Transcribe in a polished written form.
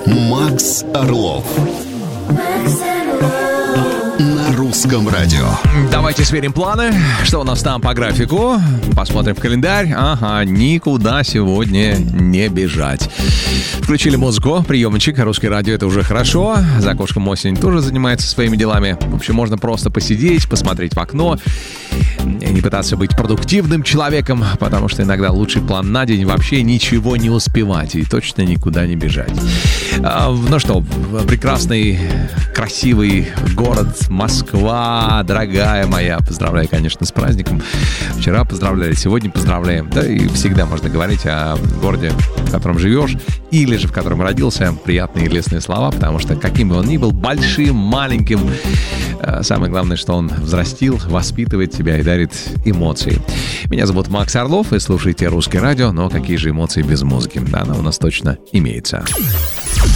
Макс Орлов. На русском радио. Давайте сверим планы. Что у нас там по графику? Посмотрим в календарь. Ага, никуда сегодня не бежать. Включили музыку, приемничек, русское радио, это уже хорошо. За окошком осень тоже занимается своими делами. В общем, можно просто посидеть, посмотреть в окно. Не пытаться быть продуктивным человеком, потому что иногда лучший план на день вообще ничего не успевать и точно никуда не бежать. Ну что, прекрасный, красивый город Москва, дорогая моя. Поздравляю, конечно, с праздником. Вчера поздравляли, сегодня поздравляем. Да и всегда можно говорить о городе, в котором живешь, или же в котором родился. Приятные и лестные слова, потому что каким бы он ни был, большим, маленьким, самое главное, что он взрастил, воспитывает тебя и дарит эмоции. Меня зовут Макс Орлов, вы слушаете «Русское радио», но какие же эмоции без музыки? Да, она у нас точно имеется.